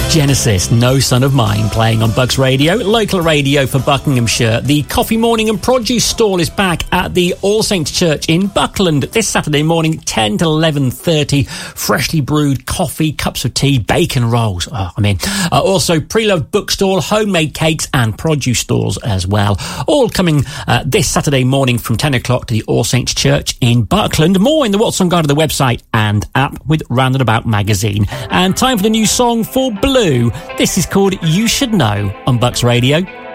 Genesis, No Son of Mine, playing on Bucks Radio, local radio for Buckinghamshire. The Coffee Morning and Produce stall is back at the All Saints Church in Buckland this Saturday morning, 10 to 11:30. Freshly brewed coffee, cups of tea, bacon rolls. Oh, I'm in. Also, pre-loved bookstall, homemade cakes and produce stalls as well. All coming this Saturday morning from 10 o'clock to the All Saints Church in Buckland. More in the What's On Guide of the website and app with Roundabout magazine. And time for the new song for Blue. This is called You Should Know on Bucks Radio.